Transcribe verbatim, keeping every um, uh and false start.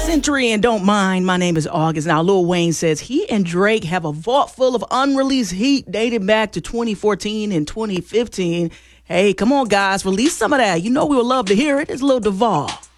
Century and Don't Mind. My name is August. Now, Lil Wayne says he and Drake have a vault full of unreleased heat dated back to twenty fourteen and twenty fifteen. Hey, come on, guys, release some of that. You know we would love to hear it. It's Lil Duval.